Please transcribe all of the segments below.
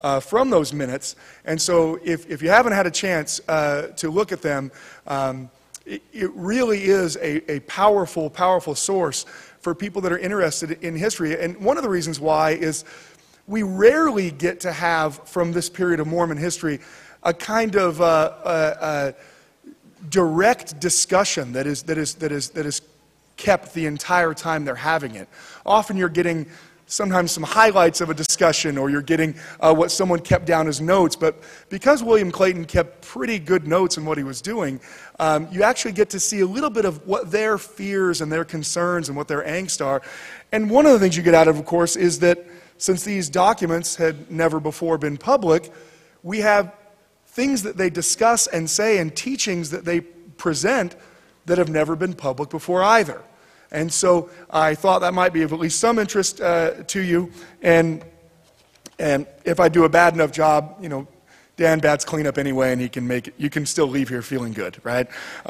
from those minutes. And so if you haven't had a chance to look at them, it really is a powerful, powerful source for people that are interested in history. And one of the reasons why is we rarely get to have, from this period of Mormon history, a kind of direct discussion that is kept the entire time they're having it. Often you're getting sometimes some highlights of a discussion, or you're getting what someone kept down as notes. But because William Clayton kept pretty good notes in what he was doing, you actually get to see a little bit of what their fears and their concerns and what their angst are. And one of the things you get out of course, is that since these documents had never before been public, we have things that they discuss and say and teachings that they present that have never been public before either. And so I thought that might be of at least some interest to you. And if I do a bad enough job, you know, Dan bats cleanup anyway, and he can make it, you can still leave here feeling good, right?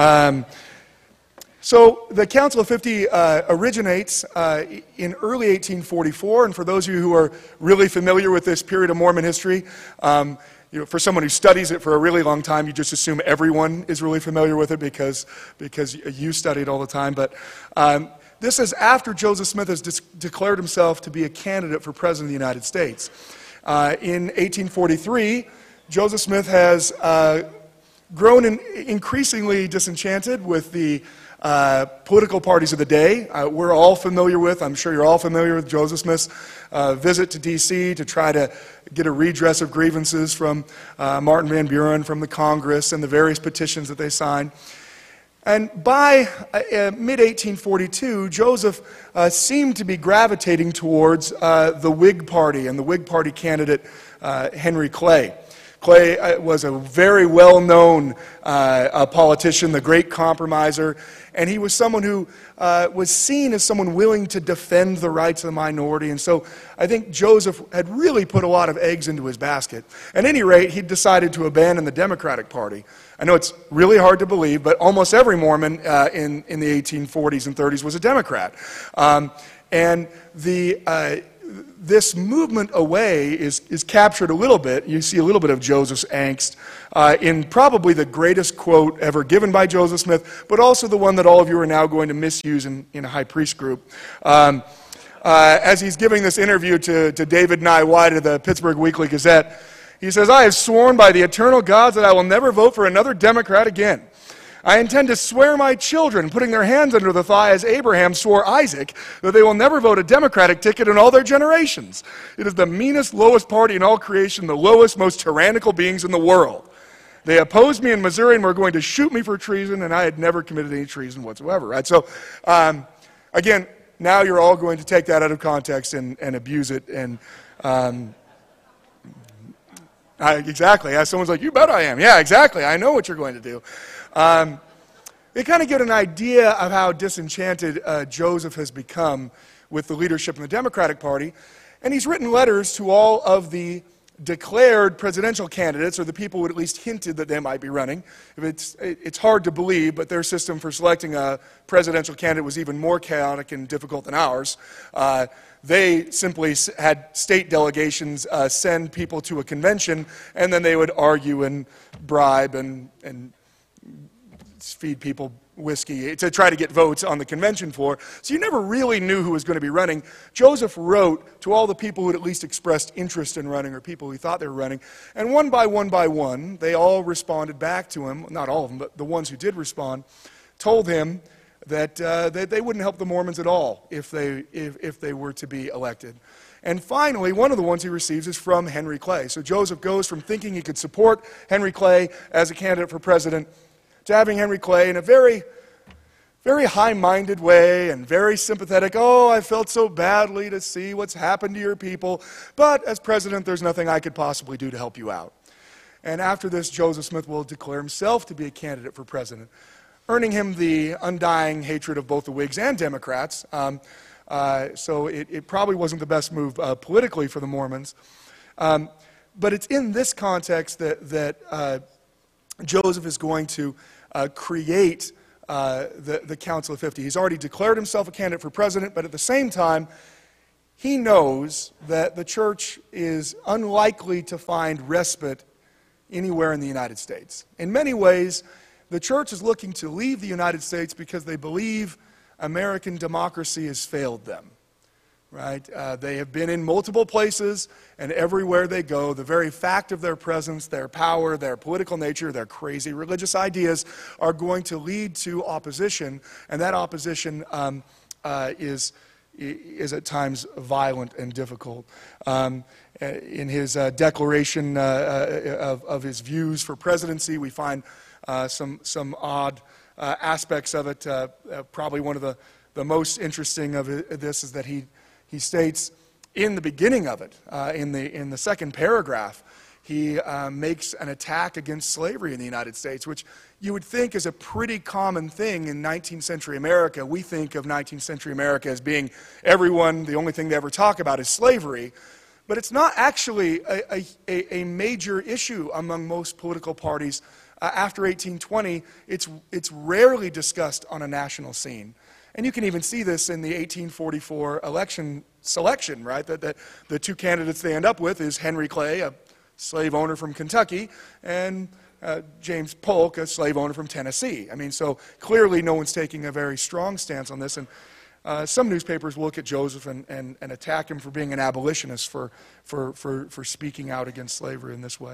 So the Council of 50 originates in early 1844, and for those of you who are really familiar with this period of Mormon history, you know, for someone who studies it for a really long time, you just assume everyone is really familiar with it because you study it all the time. But this is after Joseph Smith has declared himself to be a candidate for President of the United States. In 1843, Joseph Smith has grown increasingly disenchanted with the political parties of the day. We're all familiar with, I'm sure you're all familiar with Joseph Smith's visit to D.C. to try to get a redress of grievances from Martin Van Buren, from the Congress, and the various petitions that they signed. And by mid-1842, Joseph seemed to be gravitating towards the Whig Party and the Whig Party candidate Henry Clay. Clay was a very well-known politician, the great compromiser, and he was someone who was seen as someone willing to defend the rights of the minority. And so I think Joseph had really put a lot of eggs into his basket. At any rate, he decided to abandon the Democratic Party. I know it's really hard to believe, but almost every Mormon in the 1840s and 30s was a Democrat. And this movement away is captured a little bit. You see a little bit of Joseph's angst in probably the greatest quote ever given by Joseph Smith, but also the one that all of you are now going to misuse in a high priest group. As he's giving this interview to David Nye White of the Pittsburgh Weekly Gazette, he says, "I have sworn by the eternal gods that I will never vote for another Democrat again. I intend to swear my children, putting their hands under the thigh as Abraham swore Isaac, that they will never vote a Democratic ticket in all their generations. It is the meanest, lowest party in all creation, the lowest, most tyrannical beings in the world. They opposed me in Missouri and were going to shoot me for treason, and I had never committed any treason whatsoever." Right? So, again, now you're all going to take that out of context and abuse it. And exactly. As someone's like, "You bet I am." Yeah, exactly. I know what you're going to do. They kind of get an idea of how disenchanted Joseph has become with the leadership in the Democratic Party. And he's written letters to all of the declared presidential candidates, or the people who had at least hinted that they might be running. It's hard to believe, but their system for selecting a presidential candidate was even more chaotic and difficult than ours. They simply had state delegations send people to a convention, and then they would argue and bribe and feed people whiskey to try to get votes on the convention floor. So you never really knew who was going to be running. Joseph wrote to all the people who had at least expressed interest in running, or people who thought they were running, and one by one, they all responded back to him. Not all of them, but the ones who did respond told him that they wouldn't help the Mormons at all if they were to be elected. And finally, one of the ones he receives is from Henry Clay. So Joseph goes from thinking he could support Henry Clay as a candidate for president to having Henry Clay in a very, very high-minded way and very sympathetic. "Oh, I felt so badly to see what's happened to your people, but as president, there's nothing I could possibly do to help you out." And after this, Joseph Smith will declare himself to be a candidate for president, earning him the undying hatred of both the Whigs and Democrats. So it probably wasn't the best move politically for the Mormons. But it's in this context that Joseph is going to create the Council of 50. He's already declared himself a candidate for president, but at the same time, he knows that the church is unlikely to find respite anywhere in the United States. In many ways, the church is looking to leave the United States because they believe American democracy has failed them. Right? They have been in multiple places, and everywhere they go, the very fact of their presence, their power, their political nature, their crazy religious ideas are going to lead to opposition, and that opposition is at times violent and difficult. In his declaration of his views for presidency, we find some odd aspects of it. Probably one of the most interesting of this is that he states in the beginning of it, in the second paragraph, he makes an attack against slavery in the United States, which you would think is a pretty common thing in 19th century America. We think of 19th century America as being everyone, the only thing they ever talk about is slavery. But it's not actually a major issue among most political parties. After 1820, it's rarely discussed on a national scene. And you can even see this in the 1844 election selection, right? That the two candidates they end up with is Henry Clay, a slave owner from Kentucky, and James Polk, a slave owner from Tennessee. I mean, so clearly no one's taking a very strong stance on this. And some newspapers will look at Joseph and attack him for being an abolitionist, for speaking out against slavery in this way.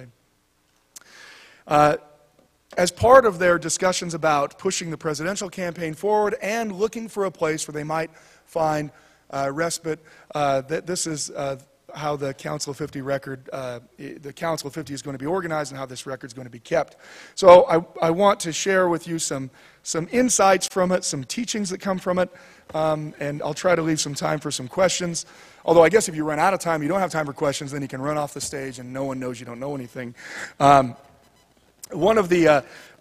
As part of their discussions about pushing the presidential campaign forward and looking for a place where they might find respite, this is how the Council of 50 record, the Council of 50 is going to be organized and how this record is going to be kept. So I want to share with you some insights from it, some teachings that come from it, and I'll try to leave some time for some questions. Although I guess if you run out of time, you don't have time for questions, then you can run off the stage and no one knows you don't know anything. One of the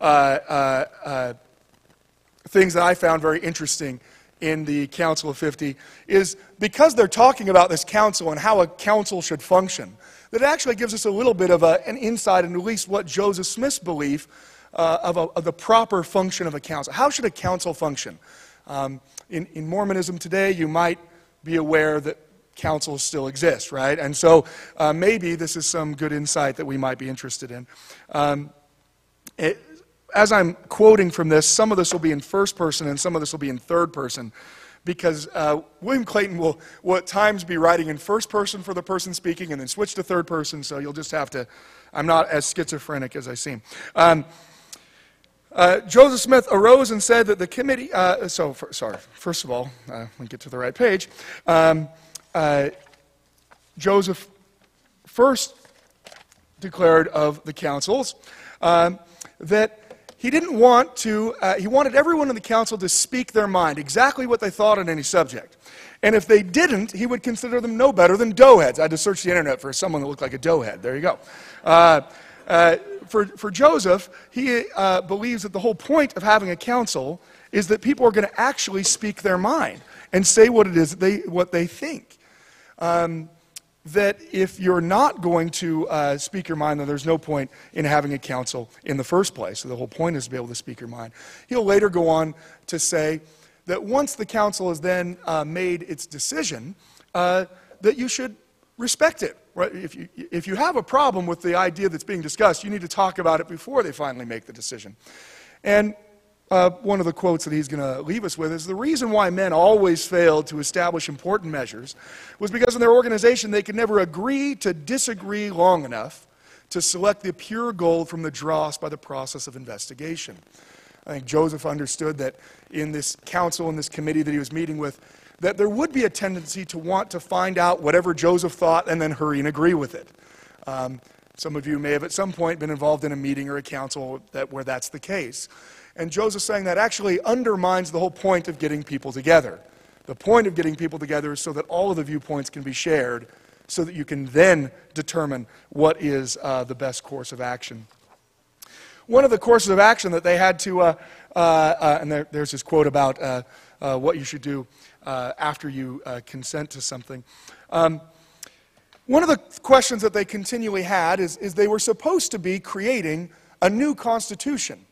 things that I found very interesting in the Council of 50 is because they're talking about this council and how a council should function, that it actually gives us a little bit of an insight into at least what Joseph Smith's belief of the proper function of a council. How should a council function? In Mormonism today, you might be aware that councils still exist, right? And so maybe this is some good insight that we might be interested in. As I'm quoting from this, some of this will be in first person and some of this will be in third person, because William Clayton will at times be writing in first person for the person speaking and then switch to third person, so you'll just have to, I'm not as schizophrenic as I seem. Joseph Smith arose and said that the committee, first of all, let me get to the right page. Joseph first declared of the councils that he didn't want to, he wanted everyone in the council to speak their mind, exactly what they thought on any subject. And if they didn't, he would consider them no better than doughheads. I had to search the internet for someone that looked like a doughhead. There you go. For Joseph, he believes that the whole point of having a council is that people are going to actually speak their mind and say what it is what they think. That if you're not going to speak your mind, then there's no point in having a council in the first place. So the whole point is to be able to speak your mind. He'll later go on to say that once the council has then made its decision, that you should respect it. Right? If you have a problem with the idea that's being discussed, you need to talk about it before they finally make the decision. And one of the quotes that he's going to leave us with is, the reason why men always failed to establish important measures was because in their organization they could never agree to disagree long enough to select the pure gold from the dross by the process of investigation. I think Joseph understood that in this council, in this committee that he was meeting with, that there would be a tendency to want to find out whatever Joseph thought and then hurry and agree with it. Some of you may have at some point been involved in a meeting or a council where that's the case. And Joseph's saying that actually undermines the whole point of getting people together. The point of getting people together is so that all of the viewpoints can be shared, so that you can then determine what is the best course of action. One of the courses of action that they had to, and there's this quote about what you should do after you consent to something. One of the questions that they continually had is they were supposed to be creating a new constitution.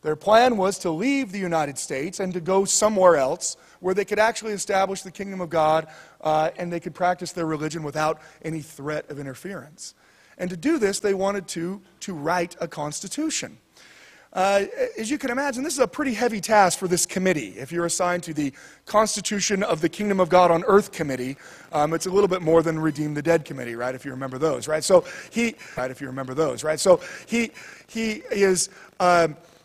Their plan was to leave the United States and to go somewhere else where they could actually establish the kingdom of God and they could practice their religion without any threat of interference. And to do this, they wanted to write a constitution. As you can imagine, this is a pretty heavy task for this committee. If you're assigned to the Constitution of the Kingdom of God on Earth committee, it's a little bit more than Redeem the Dead committee, right? If you remember those, right? So he is